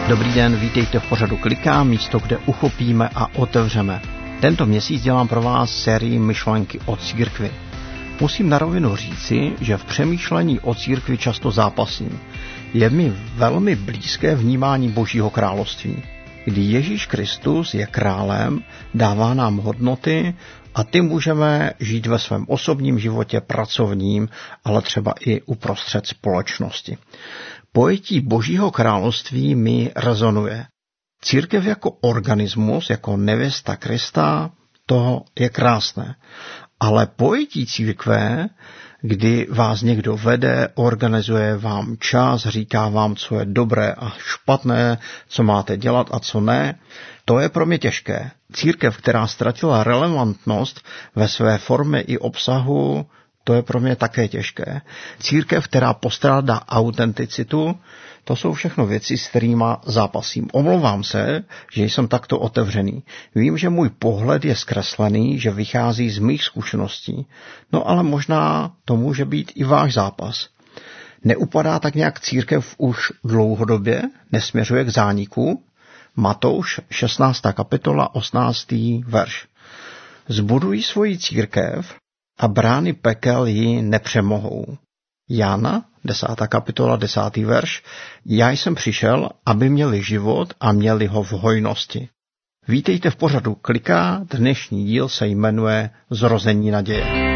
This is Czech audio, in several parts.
Dobrý den, vítejte v pořadu Kliká, místo, kde uchopíme a otevřeme. Tento měsíc dělám pro vás sérii myšlenky o církvi. Musím na rovinu říci, že v přemýšlení o církvi často zápasím. Je mi velmi blízké vnímání Božího království. Kdy Ježíš Kristus je králem, dává nám hodnoty a ty můžeme žít ve svém osobním životě, pracovním, ale třeba i uprostřed společnosti. Pojetí Božího království mi rezonuje. Církev jako organismus, jako nevěsta Krista, to je krásné. Ale pojetí církve, kdy vás někdo vede, organizuje vám čas, říká vám, co je dobré a špatné, co máte dělat a co ne, to je pro mě těžké. Církev, která ztratila relevantnost ve své formě i obsahu, to je pro mě také těžké. Církev, která postrádá autenticitu, to jsou všechno věci, s kterými zápasím. Omlouvám se, že jsem takto otevřený. Vím, že můj pohled je zkreslený, že vychází z mých zkušeností. No ale možná to může být i váš zápas. Neupadá tak nějak církev už dlouhodobě? Nesměřuje k zániku? Matouš, 16. kapitola, 18. verš. Zbudují svoji církev a brány pekel ji nepřemohou. Jana, 10. kapitola, 10. verš. Já jsem přišel, aby měli život a měli ho v hojnosti. Vítejte v pořadu Kliká, dnešní díl se jmenuje Zrození naděje.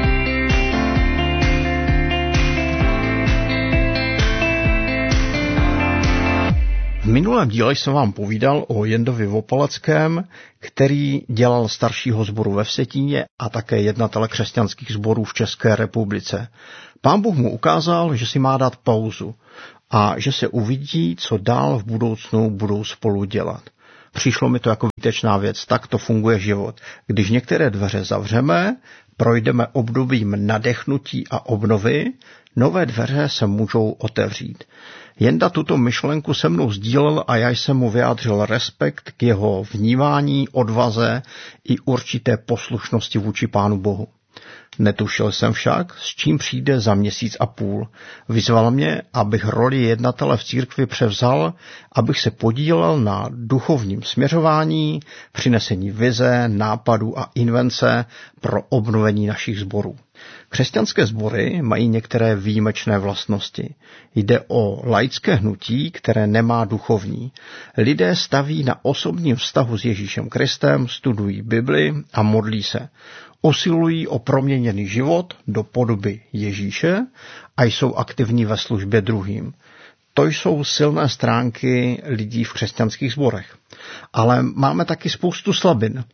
V minulém díle jsem vám povídal o Jendovi Vopaleckém, který dělal staršího sboru ve Vsetíně a také jednatele křesťanských sborů v České republice. Pán Bůh mu ukázal, že si má dát pauzu a že se uvidí, co dál v budoucnu budou spolu dělat. Přišlo mi to jako výtečná věc, tak to funguje život. Když některé dveře zavřeme, projdeme obdobím nadechnutí a obnovy, nové dveře se můžou otevřít. Jenda tuto myšlenku se mnou sdílel a já jsem mu vyjádřil respekt k jeho vnímání, odvaze i určité poslušnosti vůči Pánu Bohu. Netušil jsem však, s čím přijde za měsíc a půl. Vyzval mě, abych roli jednatele v církvi převzal, abych se podílel na duchovním směřování, přinesení vize, nápadů a invence pro obnovení našich sborů. Křesťanské sbory mají některé výjimečné vlastnosti. Jde o laické hnutí, které nemá duchovní. Lidé staví na osobním vztahu s Ježíšem Kristem, studují Bibli a modlí se. Usilují o proměněný život do podoby Ježíše a jsou aktivní ve službě druhým. To jsou silné stránky lidí v křesťanských sborech. Ale máme taky spoustu slabin.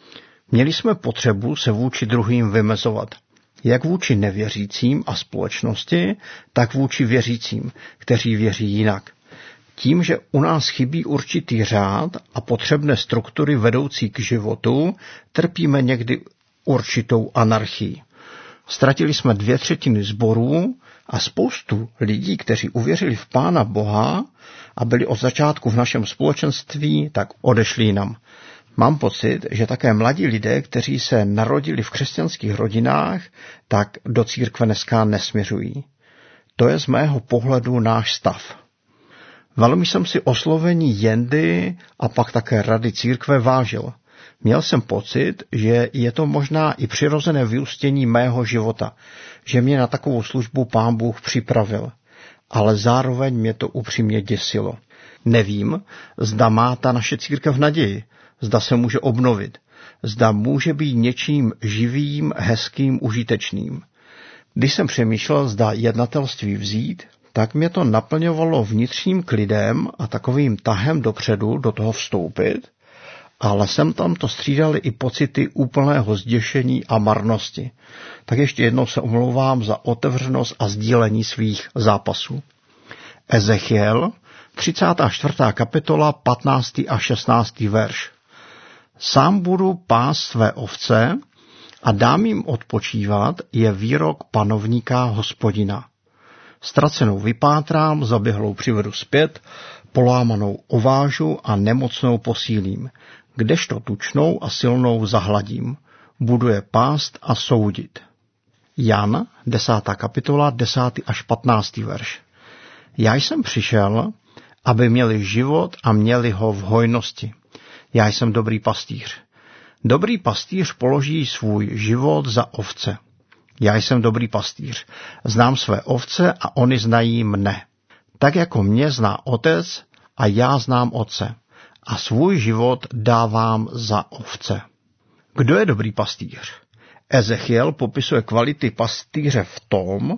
Měli jsme potřebu se vůči druhým vymezovat. Jak vůči nevěřícím a společnosti, tak vůči věřícím, kteří věří jinak. Tím, že u nás chybí určitý řád a potřebné struktury vedoucí k životu, trpíme někdy určitou anarchii. Ztratili jsme 2/3 sborů a spoustu lidí, kteří uvěřili v Pána Boha a byli od začátku v našem společenství, tak odešli jinam. Mám pocit, že také mladí lidé, kteří se narodili v křesťanských rodinách, tak do církve dneska nesměřují. To je z mého pohledu náš stav. Velmi jsem si oslovení Jendy a pak také rady církve vážil. Měl jsem pocit, že je to možná i přirozené vyústění mého života, že mě na takovou službu Pán Bůh připravil. Ale zároveň mě to upřímně děsilo. Nevím, zda má ta naše církev naději, zda se může obnovit, zda může být něčím živým, hezkým, užitečným. Když jsem přemýšlel, zda jednatelství vzít, tak mě to naplňovalo vnitřním klidem a takovým tahem dopředu do toho vstoupit, ale sem tam to střídaly i pocity úplného zděšení a marnosti. Tak ještě jednou se omlouvám za otevřenost a sdílení svých zápasů. Ezechiel, 34. kapitola, 15. a 16. verš. Sám budu pást své ovce a dám jim odpočívat, je výrok panovníka Hospodina. Ztracenou vypátrám, zaběhlou přivedu zpět, polámanou ovážu a nemocnou posílím, kdežto tučnou a silnou zahladím. Budu je pást a soudit. Jan, 10. kapitola, 10. až 15. verš. Já jsem přišel, aby měli život a měli ho v hojnosti. Já jsem dobrý pastýř. Dobrý pastýř položí svůj život za ovce. Já jsem dobrý pastýř. Znám své ovce a oni znají mne. Tak jako mě zná otec a já znám otce. A svůj život dávám za ovce. Kdo je dobrý pastýř? Ezechiel popisuje kvality pastýře v tom,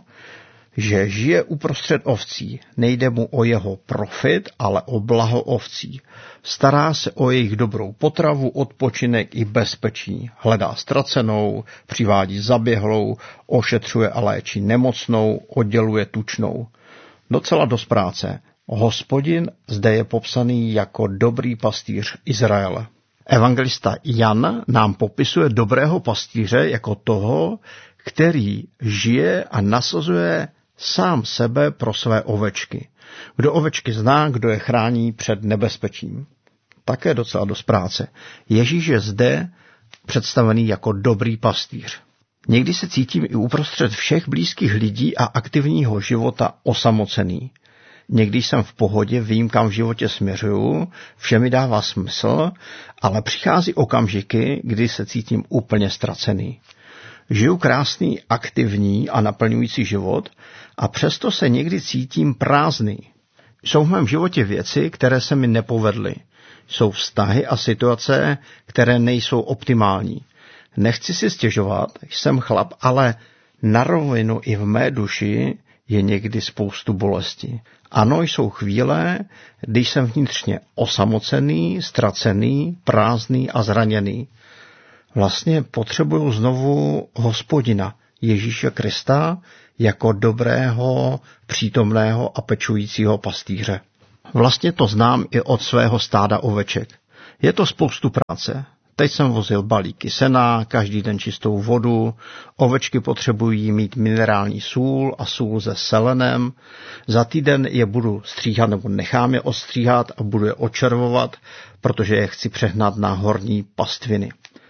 že žije uprostřed ovcí. Nejde mu o jeho profit, ale o blaho ovcí. Stará se o jejich dobrou potravu, odpočinek i bezpečí. Hledá ztracenou, přivádí zaběhlou, ošetřuje a léčí nemocnou, odděluje tučnou. Docela dost práce. Hospodin zde je popsaný jako dobrý pastýř Izraele. Evangelista Jan nám popisuje dobrého pastýře jako toho, který žije a nasazuje sám sebe pro své ovečky. Kdo ovečky zná, kdo je chrání před nebezpečím. Také docela dost práce. Ježíš je zde představený jako dobrý pastýř. Někdy se cítím i uprostřed všech blízkých lidí a aktivního života osamocený. Někdy jsem v pohodě, vím, kam v životě směřuju, vše mi dává smysl, ale přichází okamžiky, kdy se cítím úplně ztracený. Žiju krásný, aktivní a naplňující život a přesto se někdy cítím prázdný. Jsou v mém životě věci, které se mi nepovedly. Jsou vztahy a situace, které nejsou optimální. Nechci si stěžovat, jsem chlap, ale na rovinu i v mé duši je někdy spoustu bolesti. Ano, jsou chvíle, když jsem vnitřně osamocený, ztracený, prázdný a zraněný. Vlastně potřebuju znovu Hospodina, Ježíše Krista, jako dobrého, přítomného a pečujícího pastýře. Vlastně to znám i od svého stáda oveček. Je to spoustu práce. Teď jsem vozil balíky sena, každý den čistou vodu, ovečky potřebují mít minerální sůl a sůl se selenem. Za týden je budu stříhat nebo nechám je ostříhat a budu je očervovat, protože je chci přehnat na horní pastviny.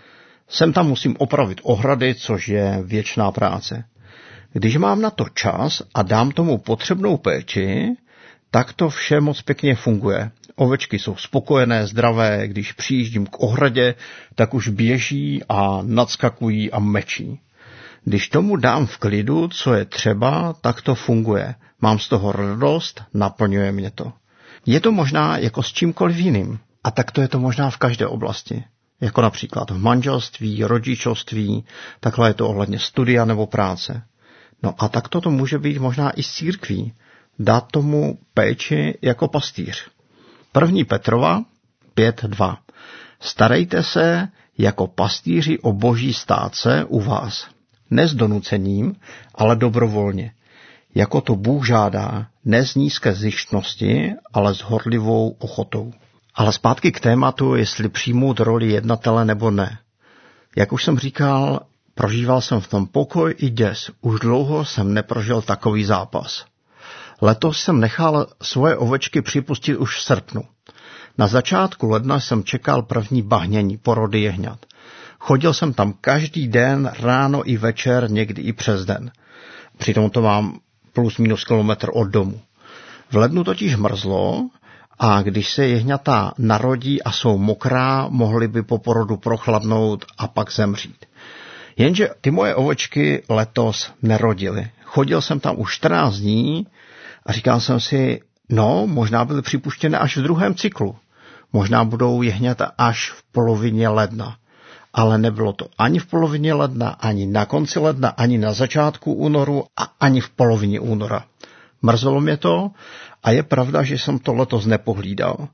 Sem tam musím opravit ohrady, což je věčná práce. Když mám na to čas a dám tomu potřebnou péči, tak to vše moc pěkně funguje. Ovečky jsou spokojené, zdravé, když přijíždím k ohradě, tak už běží a nadskakují a mečí. Když tomu dám v klidu, co je třeba, tak to funguje. Mám z toho radost, naplňuje mě to. Je to možná jako s čímkoliv jiným. A tak to je to možná v každé oblasti. Jako například v manželství, rodičovství, takhle je to ohledně studia nebo práce. No a tak to může být možná i s církví. Dát tomu péči jako pastýř. 1. Petrova 5.2. Starejte se jako pastýři o boží státce u vás. Ne s donucením, ale dobrovolně. Jako to Bůh žádá, ne z nízké zištnosti, ale s horlivou ochotou. Ale zpátky k tématu, jestli přijmout roli jednatele nebo ne. Jak už jsem říkal, prožíval jsem v tom pokoj i děs. Už dlouho jsem neprožil takový zápas. Letos jsem nechal svoje ovečky připustit už v srpnu. Na začátku ledna jsem čekal první bahnění porody jehňat. Chodil jsem tam každý den, ráno i večer, někdy i přes den. Přitom to mám plus minus kilometr od domu. V lednu totiž mrzlo a když se jehňata narodí a jsou mokrá, mohly by po porodu prochladnout a pak zemřít. Jenže ty moje ovečky letos nerodily. Chodil jsem tam už 14 dní a říkal jsem si, možná byly připuštěné až v druhém cyklu. Možná budou jehňata až v polovině ledna. Ale nebylo to ani v polovině ledna, ani na konci ledna, ani na začátku únoru a ani v polovině února. Mrzelo mě to a je pravda, že jsem to letos nepohlídal.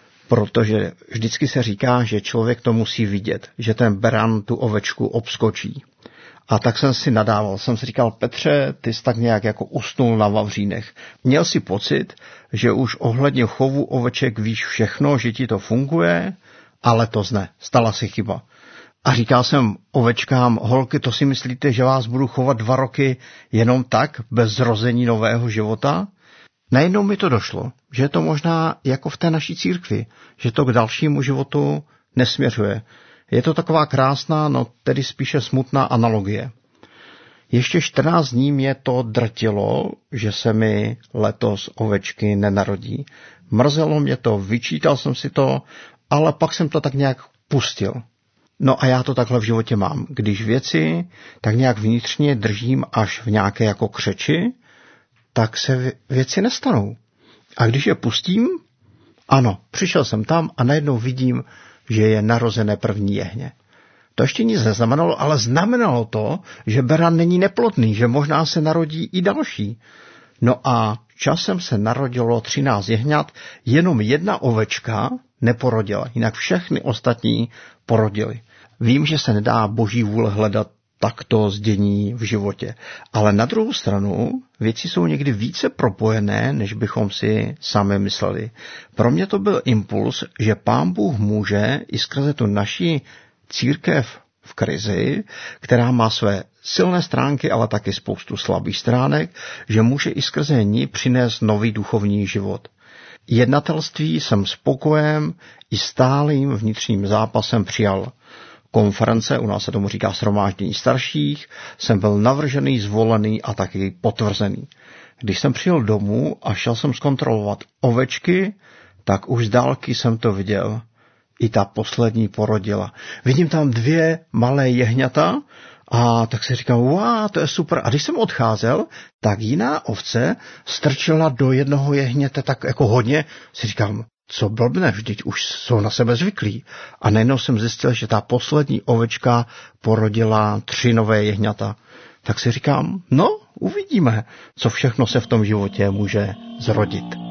Protože vždycky se říká, že člověk to musí vidět, že ten beran tu ovečku obskočí. A tak jsem si nadával, jsem si říkal, Petře, ty jsi tak nějak jako usnul na vavřínech. Měl si pocit, že už ohledně chovu oveček víš všechno, že ti to funguje, ale to ne, stala se chyba. A říkal jsem ovečkám, holky, to si myslíte, že vás budu chovat 2 roky jenom tak, bez zrození nového života? Najednou mi to došlo, že je to možná jako v té naší církvi, že to k dalšímu životu nesměřuje. Je to taková krásná, tedy spíše smutná analogie. Ještě 14 dní mě to drtilo, že se mi letos ovečky nenarodí. Mrzelo mě to, vyčítal jsem si to, ale pak jsem to tak nějak pustil. No a já to takhle v životě mám. Když věci tak nějak vnitřně držím až v nějaké jako křeči, tak se věci nestanou. A když je pustím, ano, přišel jsem tam a najednou vidím, že je narozené první jehně. To ještě nic neznamenalo, ale znamenalo to, že beran není neplodný, že možná se narodí i další. No a časem se narodilo 13 jehňat, jenom jedna ovečka neporodila, jinak všechny ostatní porodily. Vím, že se nedá boží vůle hledat takto zdění v životě, ale na druhou stranu věci jsou někdy více propojené, než bychom si sami mysleli. Pro mě to byl impuls, že Pán Bůh může i skrze tu naši církev v krizi, která má své silné stránky, ale taky spoustu slabých stránek, že může i skrze ní přinést nový duchovní život. Jednatelství jsem spokojem i stálým vnitřním zápasem přijal. Konference, u nás se tomu říká shromáždění starších, jsem byl navržený, zvolený a taky potvrzený. Když jsem přijel domů a šel jsem zkontrolovat ovečky, tak už z dálky jsem to viděl. I ta poslední porodila. Vidím tam 2 malé jehňata a tak si říkám, wow, to je super. A když jsem odcházel, tak jiná ovce strčila do jednoho jehněte tak jako hodně. Si říkám, co blbne, vždyť už jsou na sebe zvyklí. A najednou jsem zjistil, že ta poslední ovečka porodila 3 nové jehňata. Tak si říkám, no, uvidíme, co všechno se v tom životě může zrodit.